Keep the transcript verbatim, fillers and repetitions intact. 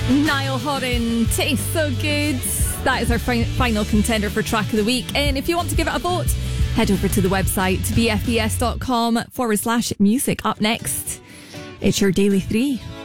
Niall Horan, Tastes So Good. That is our fi- final contender for track of the week. And if you want to give it a vote, head over to the website b f b s dot com forward slash music. Up next, it's your Daily Three.